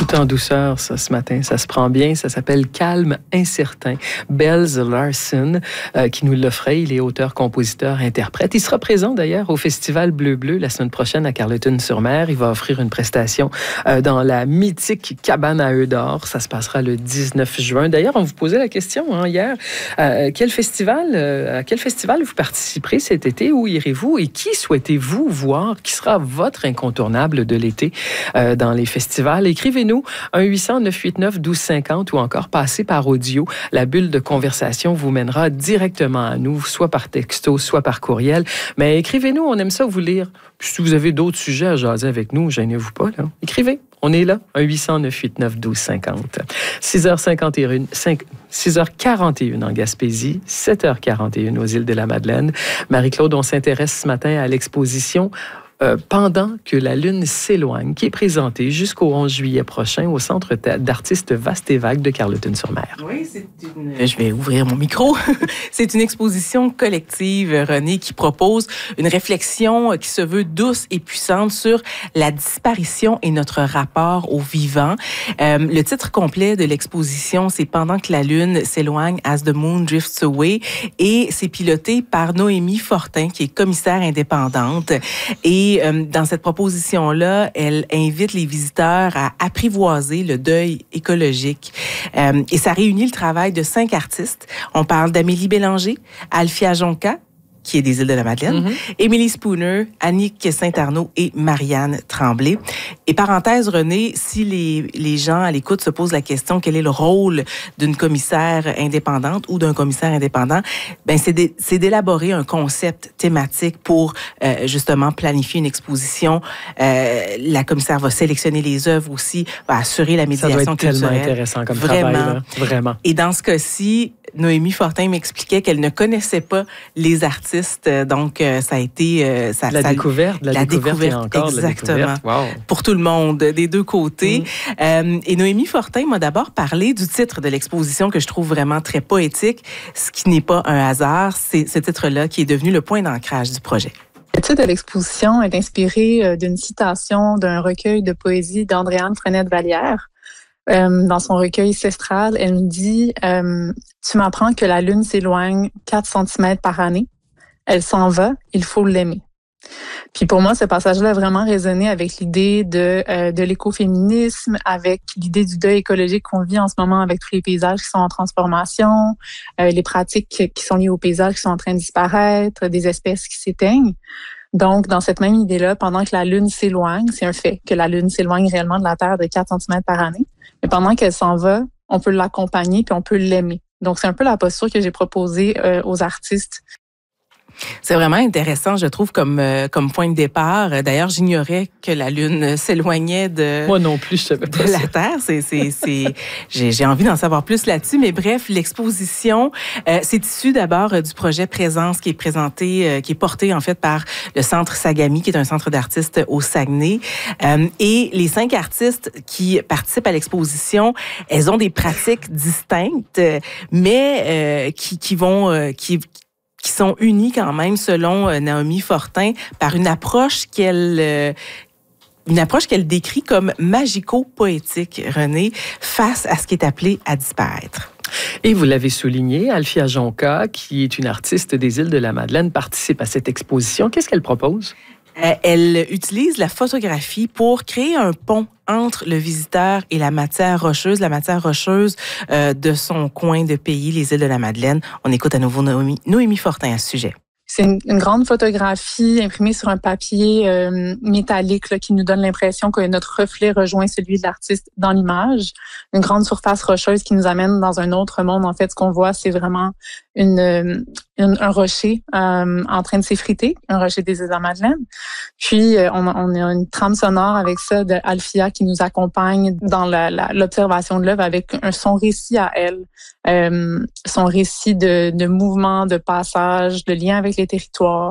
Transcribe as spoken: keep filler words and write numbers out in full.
Tout en douceur, ça, ce matin. Ça se prend bien. Ça s'appelle Calme incertain. Bells Larsen, euh, qui nous l'offrait. Il est auteur, compositeur, interprète. Il sera présent, d'ailleurs, au Festival Bleu-Bleu la semaine prochaine à Carleton-sur-Mer. Il va offrir une prestation euh, dans la mythique cabane à œufs d'or. Ça se passera le dix-neuf juin. D'ailleurs, on vous posait la question hein, hier. Euh, quel festival, euh, à quel festival vous participerez cet été? Où irez-vous? Et qui souhaitez-vous voir? Qui sera votre incontournable de l'été euh, dans les festivals? Écrivez-nous un huit cents neuf cent quatre-vingt-neuf douze cinquante ou encore passez par audio. La bulle de conversation vous mènera directement à nous, soit par texto, soit par courriel. Mais écrivez-nous, on aime ça vous lire. Puis si vous avez d'autres sujets à jaser avec nous, gênez-vous pas. Là. Écrivez. On est là, un huit cents neuf cent quatre-vingt-neuf douze cinquante. six heures cinquante et un, cinq, six heures quarante et un en Gaspésie, sept heures quarante et un aux îles de la Madeleine. Marie-Claude, on s'intéresse ce matin à l'exposition Euh, Pendant que la Lune s'éloigne, qui est présentée jusqu'au onze juillet prochain au Centre d'artistes Vaste et Vague de Carleton-sur-Mer. Oui, c'est une... Je vais ouvrir mon micro. C'est une exposition collective, René, qui propose une réflexion qui se veut douce et puissante sur la disparition et notre rapport au vivant. Euh, le titre complet de l'exposition, c'est Pendant que la Lune s'éloigne, As the Moon Drifts Away, et c'est piloté par Noémie Fortin, qui est commissaire indépendante. Et Et euh, dans cette proposition-là, elle invite les visiteurs à apprivoiser le deuil écologique. Euh, et ça réunit le travail de cinq artistes. On parle d'Amélie Bélanger, Alfia Jonca, qui est des îles de la Madeleine, mm-hmm. Émilie Spooner, Annick Saint-Arnaud et Marianne Tremblay. Et parenthèse, René, si les, les gens à l'écoute se posent la question quel est le rôle d'une commissaire indépendante ou d'un commissaire indépendant, ben c'est, de, c'est d'élaborer un concept thématique pour euh, justement planifier une exposition. Euh, la commissaire va sélectionner les œuvres aussi, va assurer la médiation culturelle. Ça doit être tellement intéressant comme Vraiment. travail. Là. Vraiment. Et dans ce cas-ci, Noémie Fortin m'expliquait qu'elle ne connaissait pas les artistes, donc euh, ça a été euh, ça, la ça, découverte, la, la découverte, découverte et encore exactement, la découverte. Wow. Pour tout le monde, des deux côtés. Mm. Euh, et Noémie Fortin m'a d'abord parlé du titre de l'exposition que je trouve vraiment très poétique, ce qui n'est pas un hasard. C'est ce titre-là qui est devenu le point d'ancrage du projet. Le titre de l'exposition est inspiré d'une citation d'un recueil de poésie d'Andréane Frenette-Vallière. Euh, dans son recueil Cestral, elle me dit euh, « Tu m'apprends que la Lune s'éloigne quatre centimètres par année. Elle s'en va, il faut l'aimer. » Puis pour moi, ce passage-là a vraiment résonné avec l'idée de, euh, de l'écoféminisme, avec l'idée du deuil écologique qu'on vit en ce moment avec tous les paysages qui sont en transformation, euh, les pratiques qui sont liées aux paysages qui sont en train de disparaître, des espèces qui s'éteignent. Donc, dans cette même idée-là, pendant que la Lune s'éloigne, c'est un fait que la Lune s'éloigne réellement de la Terre de quatre centimètres par année, mais pendant qu'elle s'en va, on peut l'accompagner puis on peut l'aimer. Donc, c'est un peu la posture que j'ai proposée euh, aux artistes. C'est vraiment intéressant, je trouve, comme euh, comme point de départ. D'ailleurs, j'ignorais que la Lune s'éloignait de moi non plus, je savais pas de ça. la Terre. C'est c'est c'est j'ai j'ai envie d'en savoir plus là-dessus. Mais bref, l'exposition, euh, c'est issu d'abord euh, du projet Présence qui est présenté, euh, qui est porté en fait par le Centre Sagami, qui est un centre d'artistes au Saguenay. Euh, et les cinq artistes qui participent à l'exposition, elles ont des pratiques distinctes, mais euh, qui qui vont euh, qui qui sont unis quand même, selon euh, Naomi Fortin, par une approche qu'elle euh, une approche qu'elle décrit comme magico-poétique, René, face à ce qui est appelé à disparaître. Et vous l'avez souligné, Alfia Jonca, qui est une artiste des îles de la Madeleine, participe à cette exposition. Qu'est-ce qu'elle propose? Euh, elle utilise la photographie pour créer un pont entre le visiteur et la matière rocheuse, la matière rocheuse euh, de son coin de pays, les îles de la Madeleine. On écoute à nouveau Noémie, Noémie Fortin à ce sujet. C'est une, une grande photographie imprimée sur un papier euh, métallique là, qui nous donne l'impression que notre reflet rejoint celui de l'artiste dans l'image. Une grande surface rocheuse qui nous amène dans un autre monde. En fait, ce qu'on voit, c'est vraiment une, une, un rocher euh, en train de s'effriter, un rocher des îles de la Madeleine. Puis, euh, on, on a une trame sonore avec ça de Alfia qui nous accompagne dans la, la, l'observation de l'œuvre avec un, son récit à elle. Euh, son récit de, de mouvement, de passage, de lien avec les territoires.